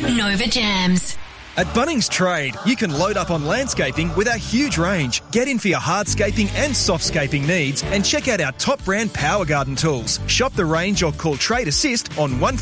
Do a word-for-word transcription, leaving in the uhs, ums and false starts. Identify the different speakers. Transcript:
Speaker 1: Nova Jams.
Speaker 2: At Bunnings Trade, you can load up on landscaping with our huge range. Get in for your hardscaping and softscaping needs and check out our top brand Power Garden tools. Shop the range or call Trade Assist on one